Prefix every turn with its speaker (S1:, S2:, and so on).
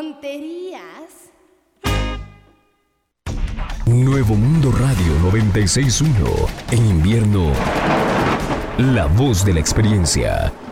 S1: tonterías.
S2: Nuevo Mundo Radio 96.1. En invierno, la voz de la experiencia.